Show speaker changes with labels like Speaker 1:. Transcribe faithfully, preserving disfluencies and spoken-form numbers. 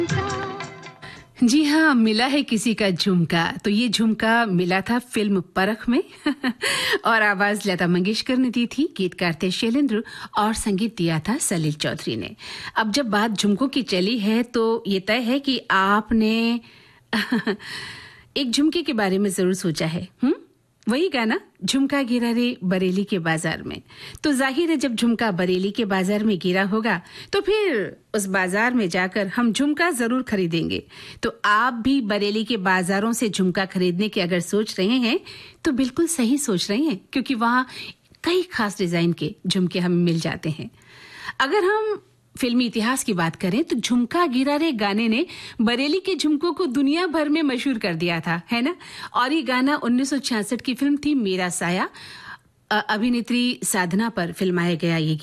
Speaker 1: जी हाँ, मिला है किसी का झुमका। तो ये झुमका मिला था फिल्म परख में और आवाज लता मंगेशकर ने दी थी, गीतकार थे शैलेंद्र और संगीत दिया था सलील चौधरी ने। अब जब बात झुमकों की चली है तो ये तय है कि आपने एक झुमके के बारे में जरूर सोचा है। हुँ? वही गाना झुमका गिरा रे बरेली के बाजार में। तो जाहिर है जब झुमका बरेली के बाजार में गिरा होगा तो फिर उस बाजार में जाकर हम झुमका जरूर खरीदेंगे। तो आप भी बरेली के बाजारों से झुमका खरीदने की अगर सोच रहे हैं तो बिल्कुल सही सोच रहे हैं, क्योंकि वहाँ कई खास डिजाइन के झुमके हमें मिल जाते हैं। अगर हम फिल्मी इतिहास की बात करें तो झुमका गिरा रे गाने ने बरेली के झुमकों को दुनिया भर में मशहूर कर दिया था, है ना। और ये गाना उन्नीस सौ छियासठ की फिल्म थी मेरा साया, अभिनेत्री साधना पर फिल्माया गया ये